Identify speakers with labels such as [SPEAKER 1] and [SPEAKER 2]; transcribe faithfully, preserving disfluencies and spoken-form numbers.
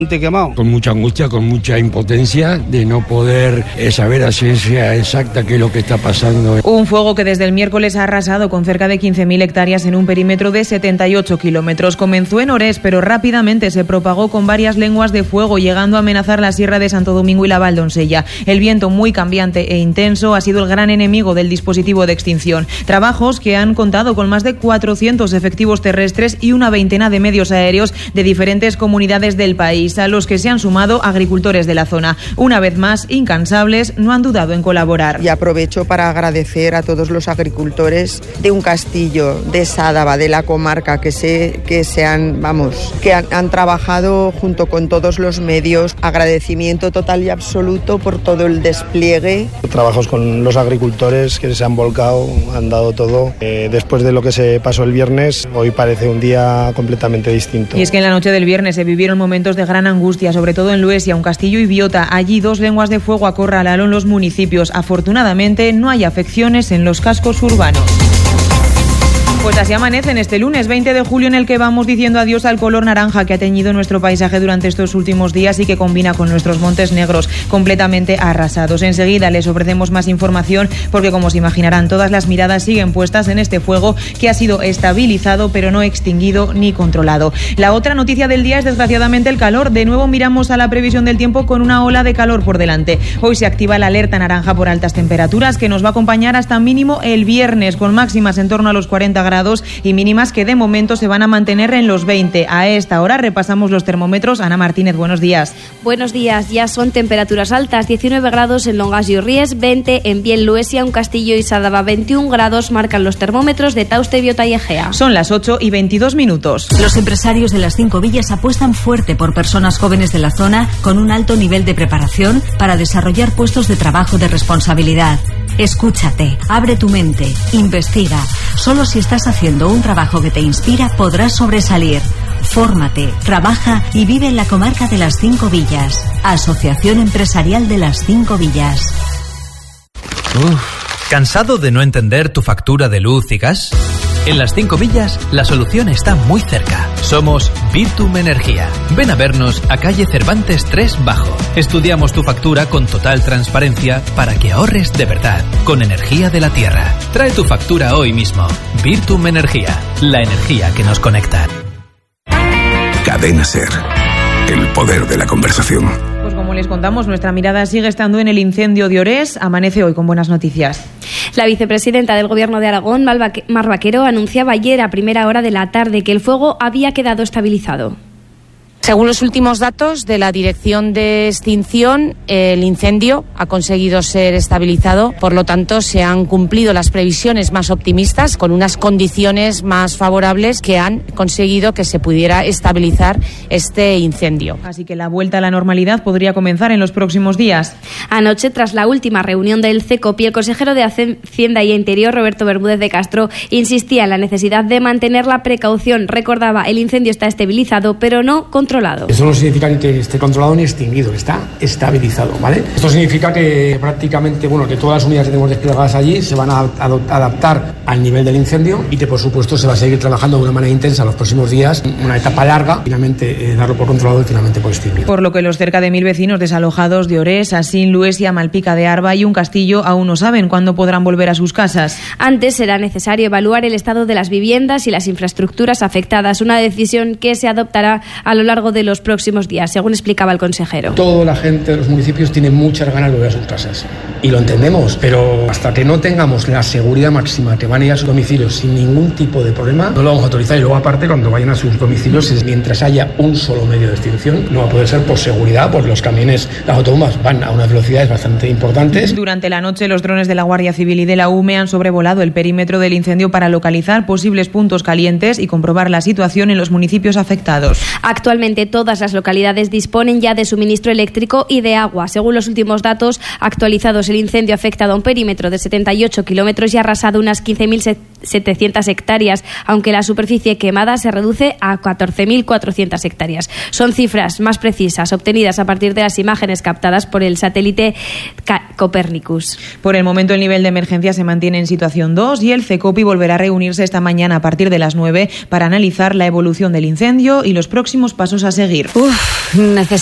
[SPEAKER 1] Quemado.
[SPEAKER 2] Con mucha angustia, con mucha impotencia de no poder eh, saber a ciencia exacta qué es lo que está pasando.
[SPEAKER 3] Un fuego que desde el miércoles ha arrasado con cerca de quince mil hectáreas en un perímetro de setenta y ocho kilómetros. Comenzó en Orés, pero rápidamente se propagó con varias lenguas de fuego, llegando a amenazar la Sierra de Santo Domingo y la Valdonsella. El viento, muy cambiante e intenso, ha sido el gran enemigo del dispositivo de extinción. Trabajos que han contado con más de cuatrocientos efectivos terrestres y una veintena de medios aéreos de diferentes comunidades del país, a los que se han sumado agricultores de la zona. Una vez más, incansables, no han dudado en colaborar.
[SPEAKER 4] Y aprovecho para agradecer a todos los agricultores de un castillo, de Sádava, de la comarca, que sé que se han, vamos, que han, han trabajado junto con todos los medios. Agradecimiento total y absoluto por todo el despliegue.
[SPEAKER 5] Trabajos con los agricultores que se han volcado, han dado todo. Eh, después de lo que se pasó el viernes, hoy parece un día completamente distinto.
[SPEAKER 3] Y es que en la noche del viernes se vivieron momentos de gran angustia, sobre todo en Luesia, un castillo y Biota. Allí dos lenguas de fuego acorralaron los municipios. Afortunadamente no hay afecciones en los cascos urbanos. Pues así amanece en este lunes veinte de julio, en el que vamos diciendo adiós al color naranja que ha teñido nuestro paisaje durante estos últimos días y que combina con nuestros montes negros completamente arrasados. Enseguida les ofrecemos más información porque, como se imaginarán, todas las miradas siguen puestas en este fuego que ha sido estabilizado pero no extinguido ni controlado. La otra noticia del día es desgraciadamente el calor. De nuevo miramos a la previsión del tiempo con una ola de calor por delante. Hoy se activa la alerta naranja por altas temperaturas que nos va a acompañar hasta mínimo el viernes, con máximas en torno a los cuarenta grados y mínimas que de momento se van a mantener en los veinte. A esta hora repasamos los termómetros. Ana Martínez, buenos días.
[SPEAKER 6] Buenos días, ya son temperaturas altas, diecinueve grados en Longas y Ries, veinte en Biel, Luesia, Un Castillo y Sádava, veintiún grados marcan los termómetros de Tauste, Biota y Egea.
[SPEAKER 3] Son las ocho y veintidós minutos.
[SPEAKER 7] Los empresarios de las cinco villas apuestan fuerte por personas jóvenes de la zona con un alto nivel de preparación para desarrollar puestos de trabajo de responsabilidad. Escúchate, abre tu mente, investiga. Solo si estás haciendo un trabajo que te inspira podrás sobresalir. Fórmate, trabaja y vive en la comarca de las Cinco Villas. Asociación Empresarial de las Cinco Villas.
[SPEAKER 8] Uf, ¿cansado de no entender tu factura de luz y gas? En las Cinco Villas, la solución está muy cerca. Somos Virtum Energía. Ven a vernos a calle Cervantes tres Bajo. Estudiamos tu factura con total transparencia para que ahorres de verdad, con energía de la tierra. Trae tu factura hoy mismo. Virtum Energía, la energía que nos conecta.
[SPEAKER 9] Cadena Ser, el poder de la conversación.
[SPEAKER 3] Pues como les contamos, nuestra mirada sigue estando en el incendio de Orés. Amanece hoy con buenas noticias.
[SPEAKER 6] La vicepresidenta del Gobierno de Aragón, Mar Vaquero, anunciaba ayer a primera hora de la tarde que el fuego había quedado estabilizado.
[SPEAKER 10] Según los últimos datos de la Dirección de Extinción, el incendio ha conseguido ser estabilizado, por lo tanto se han cumplido las previsiones más optimistas con unas condiciones más favorables que han conseguido que se pudiera estabilizar este incendio.
[SPEAKER 3] Así que la vuelta a la normalidad podría comenzar en los próximos días.
[SPEAKER 6] Anoche, tras la última reunión del CECOPI, el consejero de Hacienda y Interior, Roberto Bermúdez de Castro, insistía en la necesidad de mantener la precaución. Recordaba, el incendio está estabilizado, pero no controlado.
[SPEAKER 11] Eso no significa ni que esté controlado ni extinguido, está estabilizado, ¿vale? Esto significa que prácticamente, bueno, que todas las unidades que tenemos desplegadas allí se van a adaptar al nivel del incendio y que, por supuesto, se va a seguir trabajando de una manera intensa los próximos días, una etapa larga, finalmente eh, darlo por controlado y finalmente por extinguido.
[SPEAKER 3] Por lo que los cerca de mil vecinos desalojados de Orés, Asín, Luesia, Malpica de Arba y Un Castillo aún no saben cuándo podrán volver a sus casas.
[SPEAKER 6] Antes será necesario evaluar el estado de las viviendas y las infraestructuras afectadas, una decisión que se adoptará a lo largo de los próximos días, según explicaba el consejero.
[SPEAKER 11] Toda la gente de los municipios tiene muchas ganas de volver a sus casas y lo entendemos, pero hasta que no tengamos la seguridad máxima que van a ir a sus domicilios sin ningún tipo de problema, no lo vamos a autorizar. Y luego, aparte, cuando vayan a sus domicilios, mientras haya un solo medio de extinción, no va a poder ser por seguridad, porque los camiones, las autobombas van a unas velocidades bastante importantes.
[SPEAKER 3] Durante la noche, los drones de la Guardia Civil y de la U M E han sobrevolado el perímetro del incendio para localizar posibles puntos calientes y comprobar la situación en los municipios afectados.
[SPEAKER 6] Actualmente, todas las localidades disponen ya de suministro eléctrico y de agua. Según los últimos datos actualizados, el incendio ha afectado a un perímetro de setenta y ocho kilómetros y ha arrasado unas quince mil setecientas hectáreas, aunque la superficie quemada se reduce a catorce mil cuatrocientas hectáreas. Son cifras más precisas obtenidas a partir de las imágenes captadas por el satélite Copernicus.
[SPEAKER 3] Por el momento el nivel de emergencia se mantiene en situación dos y el CECOPI volverá a reunirse esta mañana a partir de las nueve para analizar la evolución del incendio y los próximos pasos a seguir.
[SPEAKER 7] Uf,